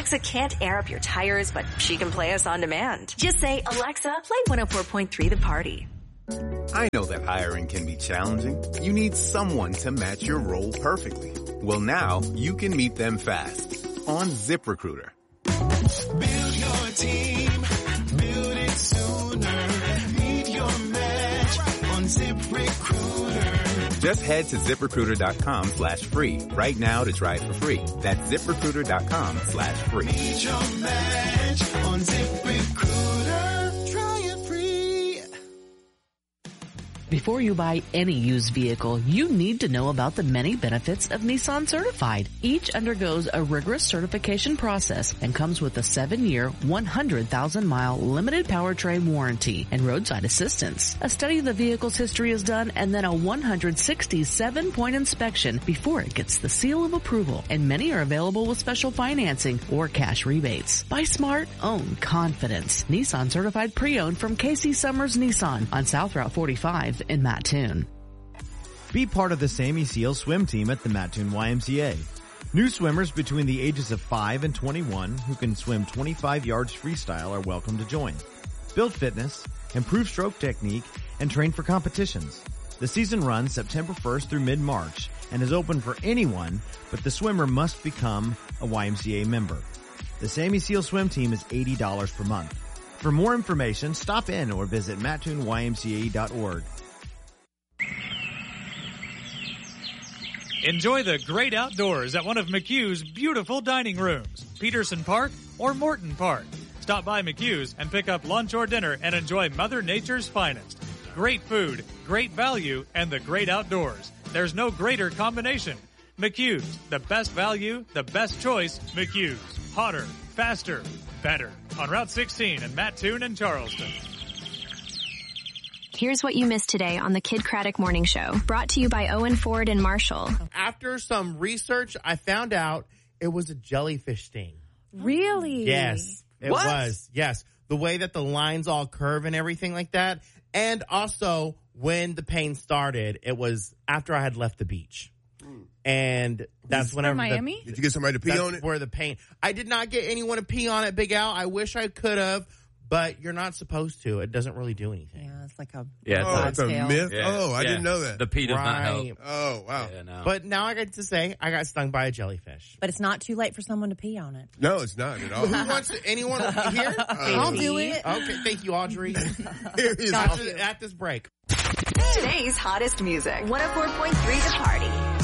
Alexa can't air up your tires, but she can play us on demand. Just say, Alexa, play 104.3 The Party. I know that hiring can be challenging. You need someone to match your role perfectly. Well, now you can meet them fast on ZipRecruiter. Build your team, build it sooner. Meet your match on ZipRecruiter. Just head to ZipRecruiter.com/free right now to try it for free. That's ZipRecruiter.com/free. Meet your match on ZipRecruiter. Try it free. Before you buy any used vehicle, you need to know about the many benefits of Nissan Certified. Each undergoes a rigorous certification process and comes with a 7-year, 100,000-mile limited powertrain warranty and roadside assistance. A study of the vehicle's history is done and then a 167-point inspection before it gets the seal of approval. And many are available with special financing or cash rebates. Buy smart, own confidence. Nissan Certified Pre-Owned from Casey Summers Nissan on South Route 45. In Mattoon. Be part of the Sammy Seal swim team at the Mattoon YMCA. New swimmers between the ages of 5 and 21 who can swim 25 yards freestyle are welcome to join. Build fitness, improve stroke technique, and train for competitions. The season runs September 1st through mid-March and is open for anyone, but the swimmer must become a YMCA member. The Sammy Seal swim team is $80 per month. For more information, stop in or visit MattoonYMCA.org. Enjoy the great outdoors at one of McHugh's beautiful dining rooms, Peterson Park or Morton Park. Stop by McHugh's and pick up lunch or dinner and enjoy Mother Nature's finest. Great food, great value, and the great outdoors. There's no greater combination. McHugh's, the best value, the best choice, McHugh's. Hotter, faster, better. On Route 16 in Mattoon and Charleston. Here's what you missed today on the Kid Craddock Morning Show, brought to you by Owen Ford and Marshall. After some research, I found out it was a jellyfish sting. Really? Yes, it was. Yes. The way that the lines all curve and everything like that. And also, when the pain started, it was after I had left the beach. And that's whenever Miami? Did you get somebody to pee on it? Where the pain. I did not get anyone to pee on it, Big Al. I wish I could have. But you're not supposed to. It doesn't really do anything. Yeah, it's like a it's a myth. Yeah. I didn't know that. The pee does not help. Oh, wow. Yeah, no. But now I get to say I got stung by a jellyfish. But it's not too late for someone to pee on it. No, it's not at all. Who wants to, anyone here? I'll do it. Okay, thank you, Audrey. Here is At this break. Today's hottest music. 104.3 The Party.